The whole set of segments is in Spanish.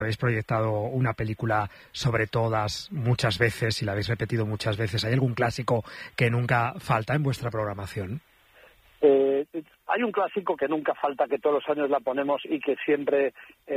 Habéis proyectado una película sobre todas muchas veces y la habéis repetido muchas veces. ¿Hay algún clásico que nunca falta en vuestra programación? Hay un clásico que nunca falta, que todos los años la ponemos y que siempre,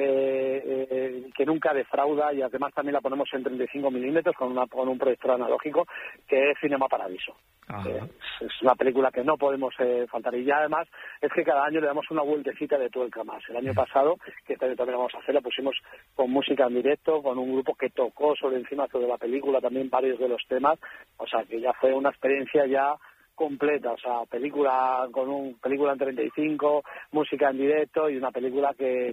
que nunca defrauda, y además también la ponemos en 35 milímetros con un proyector analógico, que es Cinema Paradiso. Es una película que no podemos faltar, y ya además es que cada año le damos una vueltecita de tuerca más. El año pasado, que este año también vamos a hacer, la pusimos con música en directo, con un grupo que tocó sobre la película también varios de los temas, o sea que ya fue una experiencia ya completa, o sea, película en 35, música en directo y una película que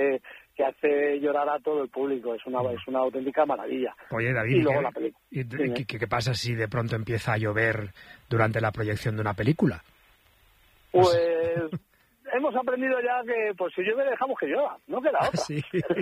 hace llorar a todo el público. Es una auténtica maravilla. Oye, David, y luego la película. ¿Qué pasa si de pronto empieza a llover durante la proyección de una película? Pues hemos aprendido ya que pues si llueve dejamos que llueva, no queda otra. Sí.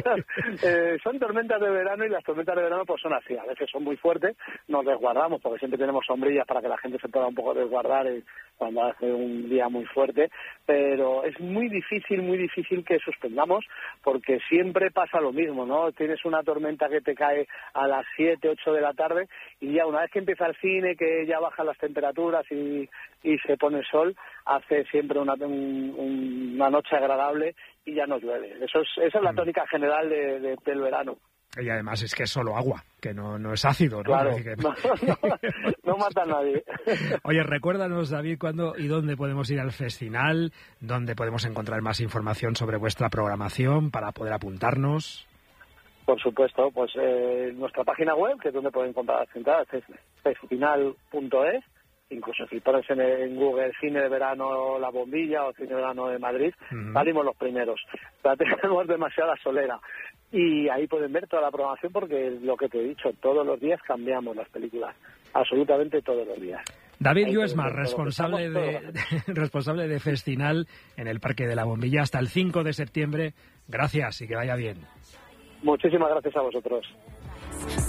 Son tormentas de verano, y las tormentas de verano pues son así, a veces son muy fuertes, nos resguardamos porque siempre tenemos sombrillas para que la gente se pueda un poco resguardar cuando hace un día muy fuerte, pero es muy difícil que suspendamos, porque siempre pasa lo mismo, ¿no? Tienes una tormenta que te cae a las 7, 8 de la tarde, y ya una vez que empieza el cine, que ya bajan las temperaturas y se pone el sol, hace siempre una noche agradable y ya no llueve. Esa es la tónica general del verano. Y además es que es solo agua, que no es ácido, ¿no? Claro, no mata a nadie. Oye, recuérdanos, David, cuándo y dónde podemos ir al festival, dónde podemos encontrar más información sobre vuestra programación para poder apuntarnos. Por supuesto, pues nuestra página web, que es donde pueden encontrar las entradas, es festival.es. Incluso si pones en Google Cine de Verano La Bombilla o Cine de Verano de Madrid, salimos los primeros. O sea, tenemos demasiada solera. Y ahí pueden ver toda la programación, porque lo que te he dicho, todos los días cambiamos las películas. Absolutamente todos los días. David Lluesma, responsable de Festinal en el Parque de la Bombilla hasta el 5 de septiembre. Gracias y que vaya bien. Muchísimas gracias a vosotros.